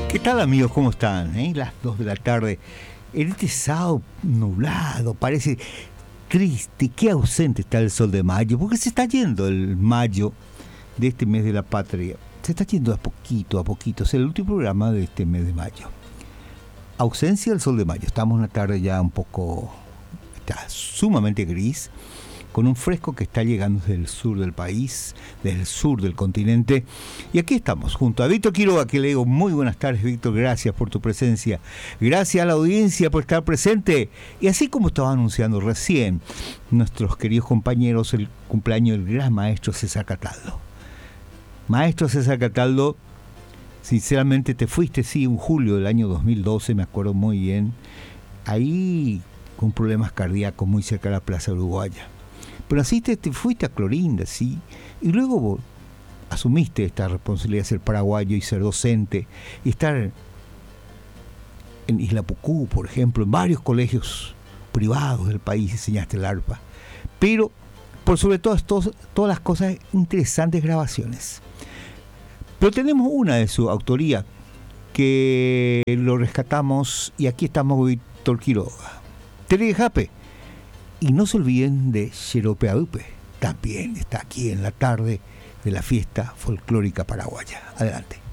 ¿Qué tal, amigos? ¿Cómo están? Las 2 de la tarde. En este sábado nublado, parece triste, qué ausente está el sol de mayo, porque se está yendo el mayo de este mes de la patria. Se está yendo a poquito, a poquito. Es el último programa de este mes de mayo. Ausencia del sol de mayo. Estamos en una tarde ya un poco, está sumamente gris, con un fresco que está llegando desde el sur del país, desde el sur del continente. Y aquí estamos, junto a Víctor Quiroga, que le digo muy buenas tardes, Víctor, gracias por tu presencia. Gracias a la audiencia por estar presente. Y así como estaba anunciando recién nuestros queridos compañeros, el cumpleaños del gran maestro César Cataldo. Maestro César Cataldo, sinceramente te fuiste, sí, en julio del año 2012, me acuerdo muy bien, ahí con problemas cardíacos muy cerca de la Plaza Uruguaya. Pero así te fuiste a Clorinda, ¿sí? Y luego vos asumiste esta responsabilidad de ser paraguayo y ser docente, y estar en Isla Pucú, por ejemplo, en varios colegios privados del país, enseñaste el arpa. Pero, por sobre todo, todas las cosas, interesantes grabaciones. Pero tenemos una de su autoría, que lo rescatamos, y aquí estamos Víctor Quiroga. Tere Jape. Y no se olviden de Xerope Adupe, también está aquí en la tarde de la fiesta folclórica paraguaya. Adelante.